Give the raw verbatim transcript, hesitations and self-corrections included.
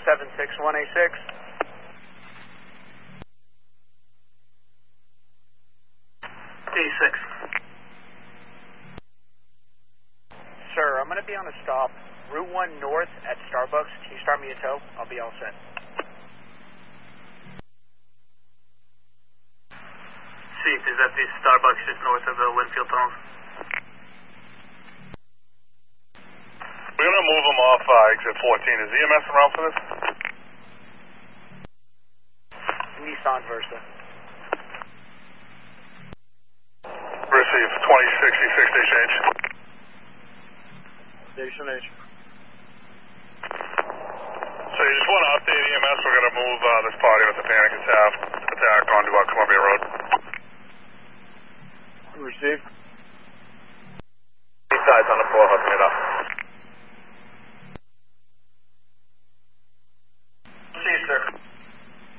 seven six one eight six. D six. Sir, I'm going to be on a stop. Route one north at Starbucks. Can you start me a tow? I'll be all set. Seat is at the Starbucks just north of the Winfield tunnels. We're going to move them off uh, exit fourteen. Is E M S around for this? Nissan Versa. Receive twenty sixty-six, station H. Station H. So you just want to update E M S. We're going to move uh, this party with the panic attack, attack onto uh, Columbia Road. Received. East side's on the floor, hooking it up.